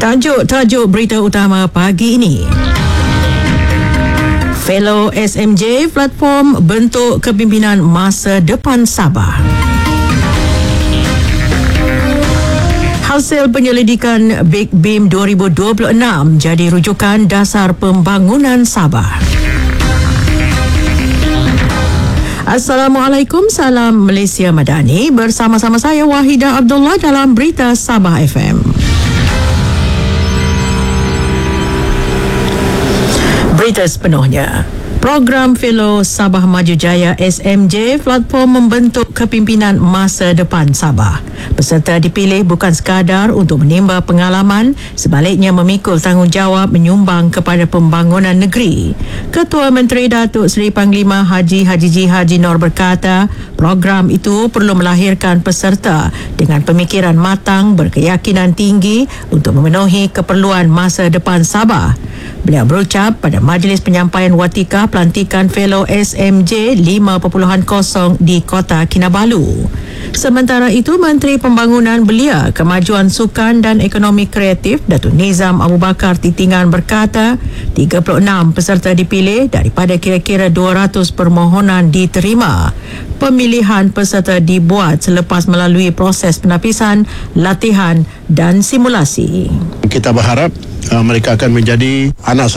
Tajuk berita utama pagi ini. Fellow SMJ platform bentuk kepimpinan masa depan Sabah. Hasil penyelidikan Big BIM 2026 jadi rujukan dasar pembangunan Sabah. Assalamualaikum, salam Malaysia Madani. Bersama-sama saya Wahidah Abdullah dalam Berita Sabah FM. Berita sepenuhnya. Program Fellow Sabah Maju Jaya SMJ platform membentuk kepimpinan masa depan Sabah. Peserta dipilih bukan sekadar untuk menimba pengalaman, sebaliknya memikul tanggungjawab menyumbang kepada pembangunan negeri. Ketua Menteri Datuk Seri Panglima Haji G. Haji Noor berkata, program itu perlu melahirkan peserta dengan pemikiran matang, berkeyakinan tinggi untuk memenuhi keperluan masa depan Sabah. Beliau berucap pada majlis penyampaian watikah pelantikan Fellow SMJ 5.0 di Kota Kinabalu. Sementara itu, Menteri Pembangunan Belia, Kemajuan Sukan dan Ekonomi Kreatif Datuk Nizam Abu Bakar Titingan berkata, 36 peserta dipilih daripada kira-kira 200 permohonan diterima. Pemilihan peserta dibuat selepas melalui proses penapisan, latihan dan simulasi. Kita berharap mereka akan menjadi anak